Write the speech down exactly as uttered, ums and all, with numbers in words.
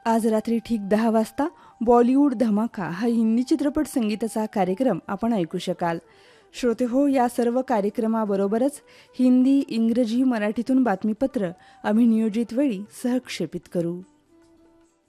आज रात्री ठीक दहा वाजता बॉलिवूड धमाका हा हिंदी चित्रपट संगीताचा कार्यक्रम आपण ऐकू शकाल. श्रोते हो, या सर्व कार्यक्रमाबरोबरच हिंदी, इंग्रजी, मराठीतून बातमीपत्र आम्ही नियोजित वेळी सहक्षेपित करू.